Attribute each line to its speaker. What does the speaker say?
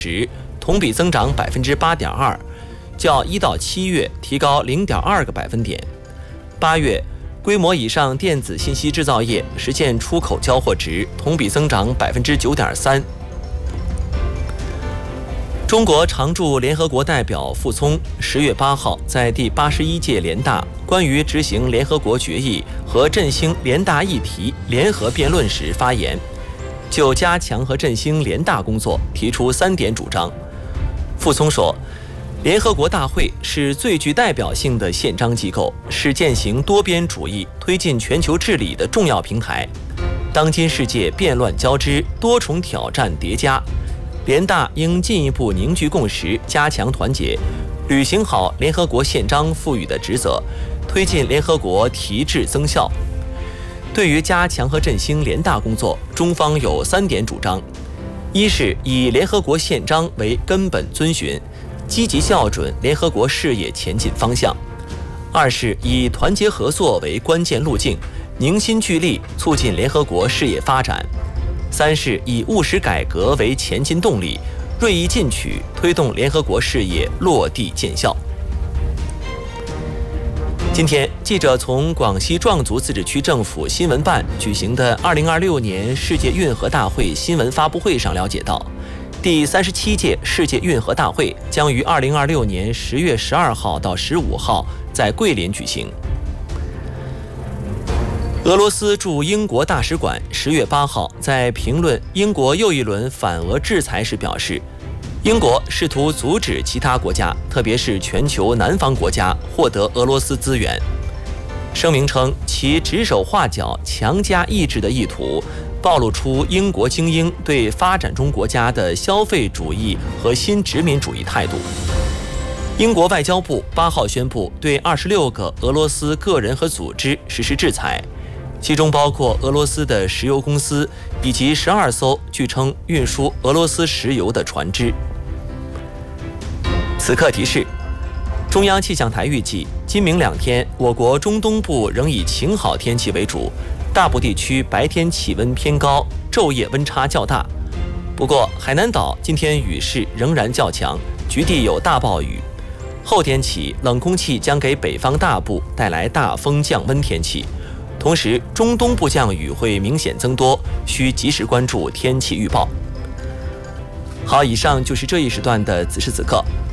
Speaker 1: 值同比增长8.2%，较1到7月提高0.2个百分点。8月，规模以上电子信息制造业实现出口交货值同比增长9.3%。中国常驻联合国代表傅聪10月8号在第81届联大关于执行联合国决议和振兴联大议题联合辩论时发言，就加强和振兴联大工作提出3点主张。傅聪说，联合国大会是最具代表性的宪章机构，是践行多边主义、推进全球治理的重要平台。当今世界变乱交织，多重挑战叠加，联大应进一步凝聚共识，加强团结，履行好联合国宪章赋予的职责，推进联合国提质增效。对于加强和振兴联大工作，中方有3点主张：一是以联合国宪章为根本遵循，积极校准联合国事业前进方向；二是以团结合作为关键路径，凝心聚力促进联合国事业发展；三是以务实改革为前进动力，锐意进取，推动联合国事业落地见效。今天，记者从广西壮族自治区政府新闻办举行的2026年世界运河大会新闻发布会上了解到，第37届世界运河大会将于2026年10月12号到15号在桂林举行。俄罗斯驻英国大使馆10月8号在评论英国又一轮反俄制裁时表示，英国试图阻止其他国家，特别是全球南方国家获得俄罗斯资源。声明称，其指手画脚、强加意志的意图暴露出英国精英对发展中国家的消费主义和新殖民主义态度。英国外交部8号宣布对26个俄罗斯个人和组织实施制裁，其中包括俄罗斯的石油公司以及12艘据称运输俄罗斯石油的船只。此刻提示：中央气象台预计，今明2天，我国中东部仍以晴好天气为主，大部地区白天气温偏高，昼夜温差较大。不过，海南岛今天雨势仍然较强，局地有大暴雨。后天起，冷空气将给北方大部带来大风降温天气，同时中东部降雨会明显增多，需及时关注天气预报。好，以上就是这一时段的此时此刻。